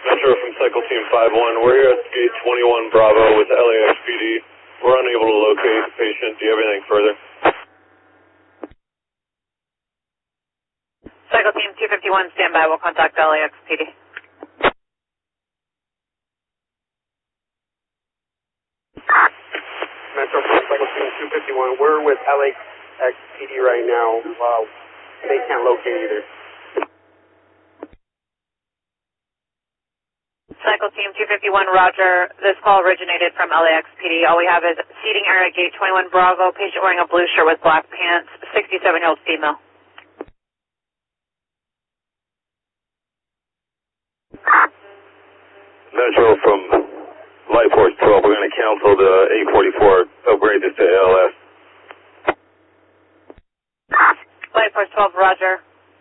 Metro from Cycle Team 5-1. We're here at Gate 21 Bravo with LAXPD. We're unable to locate the patient. Do you have anything further? Cycle Team 251, stand by. We'll contact LAXPD. Metro from Cycle Team 251. We're with LAXPD right now. They can't locate either. Cycle Team 251, roger. This call originated from LAXPD. All we have is seating area at Gate 21 Bravo, patient wearing a blue shirt with black pants, 67-year-old female. Metro from Light Force 12. We're going to cancel the 844. Upgrade this to ALS. Light Force 12, roger.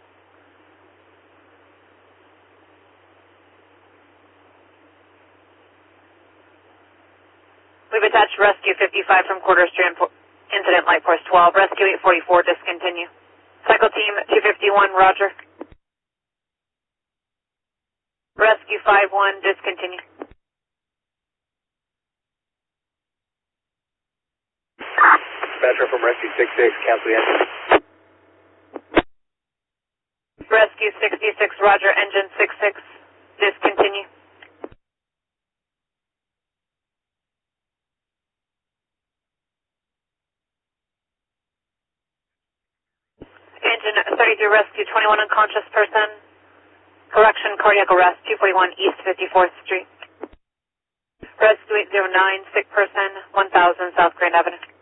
We've attached Rescue 55 from Quarter Strand Incident, Light Force 12. Rescue 844, discontinue. Cycle Team 251, roger. Rescue 51, discontinue. Metro from Rescue 66, cancel the engine. Rescue 66, roger. Engine 66, discontinue. Engine 33, Rescue 21, unconscious person. Correction, cardiac arrest, 241 East 54th Street. Rescue 809, sick person, 1000 South Grand Avenue.